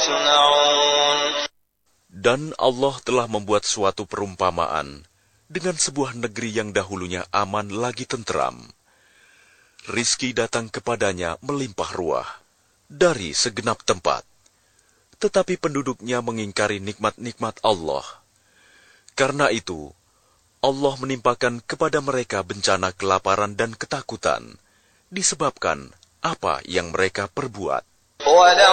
يصنعون. Dan Allah telah membuat suatu perumpamaan dengan sebuah negeri yang dahulunya aman lagi tenteram. Rizki datang kepadanya melimpah ruah dari segenap tempat. Tetapi penduduknya mengingkari nikmat-nikmat Allah. Karena itu, Allah menimpakan kepada mereka bencana kelaparan dan ketakutan, disebabkan apa yang mereka perbuat.